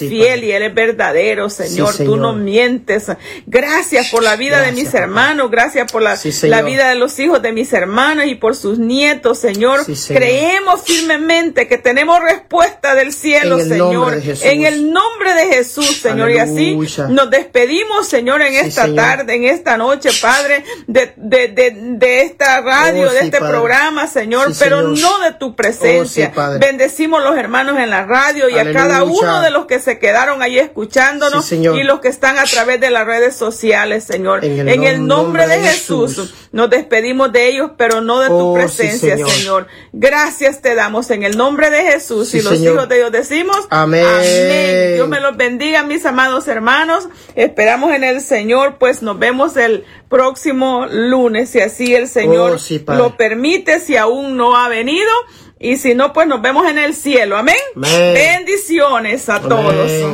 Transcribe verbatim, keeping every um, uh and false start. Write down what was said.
sí, fiel Padre. y Él es verdadero, Señor. Sí, Señor. Tú no mientes. Gracias por la vida Gracias, de mis papá. hermanos. Gracias por la, Sí, Señor. la vida de los hijos de mis hermanos y por sus nietos, Señor. Sí, Señor. Creemos firmemente que tenemos respuesta del cielo, En el Señor. nombre de Jesús. En el nombre de Jesús, Señor. Aleluya. Y así nos despedimos, Señor, en Sí, esta Señor. tarde, en esta noche, Padre, de, de, de, de esta radio, Oh, de sí, este Padre. programa, Señor, Sí, pero Señor. no de tu presencia. Oh, sí, Padre. Bendecimos los hermanos en la radio y Aleluya. a cada uno de los que se quedaron ahí escuchándonos Sí, Señor. y los que están a través de las redes sociales, Señor. En el En el nombre nombre de de Jesús, Jesús. nos despedimos de ellos, pero no de tu Oh, sí, presencia, Señor. Señor. Gracias te damos en el nombre de Jesús Sí, y los Señor. hijos de Dios decimos Amén. Amén. Dios me los bendiga, mis amados hermanos. Esperamos en el Señor, pues nos vemos el próximo lunes, si así el Señor Oh, sí, Padre. lo permite, si aún no ha venido. Y si no, pues nos vemos en el cielo. Amén. Amén. Bendiciones a Amén. todos.